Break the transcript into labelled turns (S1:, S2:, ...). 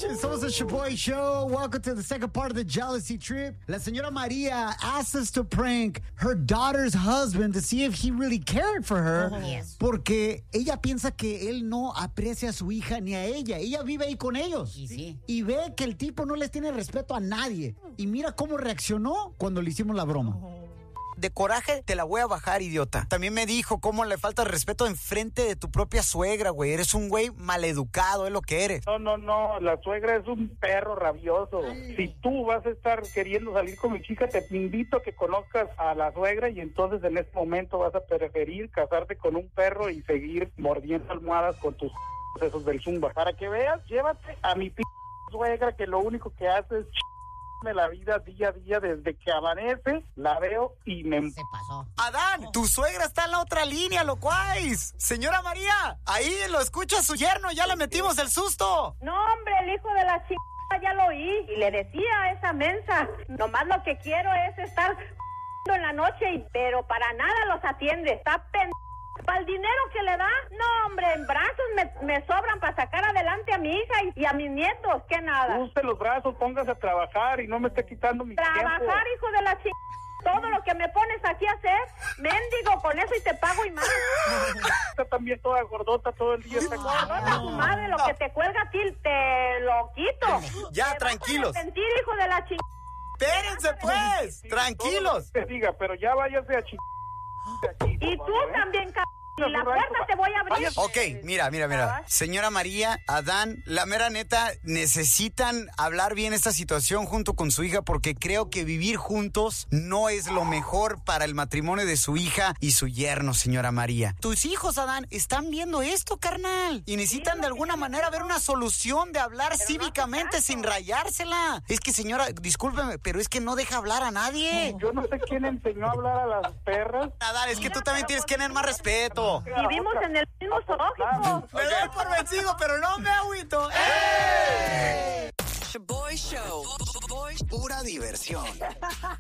S1: noches, somos el Shaboy Show. Welcome to the second part of the jealousy trip. La señora María asked us to prank her daughter's husband to see if he really cared for her.
S2: Yes.
S1: Porque ella piensa que él no aprecia a su hija ni a ella. Ella vive ahí con ellos.
S2: Y sí.
S1: Y ve que el tipo no les tiene respeto a nadie. Y mira cómo reaccionó cuando le hicimos la broma.
S3: De coraje te la voy a bajar, idiota. También me dijo cómo le falta el respeto enfrente de tu propia suegra, güey. Eres un güey maleducado, es lo que eres.
S4: No, la suegra es un perro rabioso. Si tú vas a estar queriendo salir con mi chica, te invito a que conozcas a la suegra y entonces en ese momento vas a preferir casarte con un perro y seguir mordiendo almohadas con tus esos del Zumba. Para que veas, llévate a mi suegra que lo único que hace es de la vida día a día. Desde que amanece la veo y me
S2: Se pasó.
S3: Adán, tu suegra está en la otra línea, locuaz. Señora María, ahí lo escucha su yerno, ya le metimos el susto.
S5: No, hombre, el hijo de la chica ya lo oí y le decía a esa mensa, nomás lo que quiero es estar en la noche, pero para nada los atiende, está para el dinero que le da, no, hombre, en brazos me sobran para sacar adelante a mi hija y a mis nietos, que nada.
S4: Use los brazos, póngase a trabajar y no me esté quitando mi tiempo.
S5: Trabajar, hijo de la chica. Todo lo que me pones aquí a hacer, mendigo con eso y te pago y más.
S4: Está también toda gordota todo el día.
S5: Gordota tu madre, lo que te cuelga a ti te lo quito.
S3: Ya,
S5: Te
S3: tranquilos.
S5: vas a arrepentir, hijo de la chica.
S3: Espérense, pues.
S4: Sí,
S3: Tranquilos.
S4: todo lo que te diga, pero ya váyase a
S5: Y tú también, y la puerta te voy a abrir.
S3: Ok, mira. Señora María, Adán, la mera neta, necesitan hablar bien esta situación junto con su hija porque creo que vivir juntos no es lo mejor para el matrimonio de su hija y su yerno, señora María. Tus hijos, Adán, están viendo esto, carnal, y necesitan de alguna manera ver una solución de hablar cívicamente sin rayársela. Es que, señora, discúlpeme, pero es que no deja hablar a nadie.
S4: Yo no sé quién enseñó a hablar a las perras.
S3: Adán, es que tú también tienes que tener más respeto.
S5: Vivimos en el mismo zoológico.
S3: Me doy por vencido, pero no me agüito.
S6: Shaboy Show.
S7: Pura diversión.